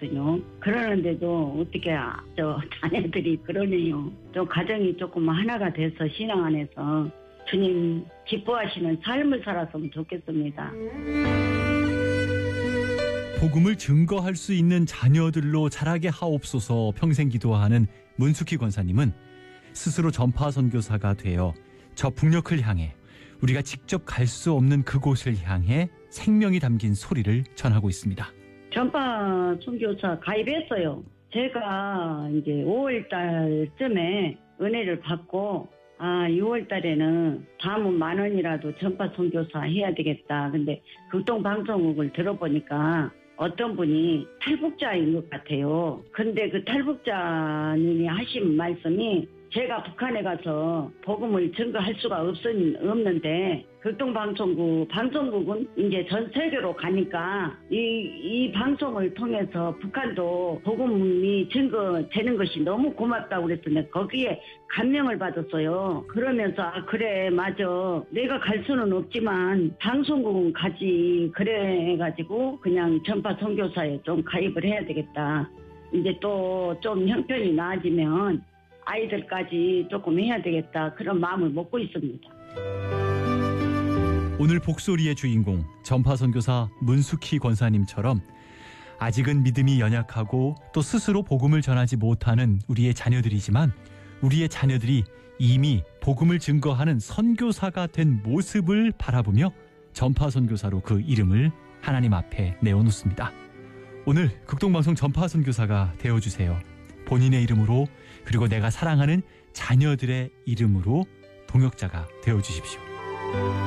하거든요. 그러는데도 어떻게 자녀들이 그러네요. 좀 가정이 조금 하나가 돼서 신앙 안에서 주님 기뻐하시는 삶을 살았으면 좋겠습니다. 복음을 증거할 수 있는 자녀들로 자라게 하옵소서 평생 기도하는 문숙희 권사님은 스스로 전파 선교사가 되어 저 북녘을 향해 우리가 직접 갈 수 없는 그곳을 향해 생명이 담긴 소리를 전하고 있습니다. 전파 선교사 가입했어요. 제가 이제 5월 달쯤에 은혜를 받고 6월 달에는 다음은 10,000원이라도 전파 선교사 해야 되겠다. 근데 극동방송국을 들어보니까 어떤 분이 탈북자인 것 같아요. 근데 그 탈북자님이 하신 말씀이 제가 북한에 가서 복음을 증거할 수가 없는데 극동방송국은 이제 전 세계로 가니까 이 방송을 통해서 북한도 복음이 증거되는 것이 너무 고맙다고 그랬더니 거기에 감명을 받았어요. 그러면서 그래 맞아 내가 갈 수는 없지만 방송국은 가지 그래가지고 그냥 전파 선교사에 좀 가입을 해야 되겠다. 이제 또 좀 형편이 나아지면 아이들까지 조금 해야 되겠다 그런 마음을 먹고 있습니다. 오늘 복소리의 주인공 전파 선교사 문숙희 권사님처럼 아직은 믿음이 연약하고 또 스스로 복음을 전하지 못하는 우리의 자녀들이지만 우리의 자녀들이 이미 복음을 증거하는 선교사가 된 모습을 바라보며 전파 선교사로 그 이름을 하나님 앞에 내어놓습니다. 오늘 극동방송 전파 선교사가 되어주세요. 본인의 이름으로 그리고 내가 사랑하는 자녀들의 이름으로 동역자가 되어주십시오.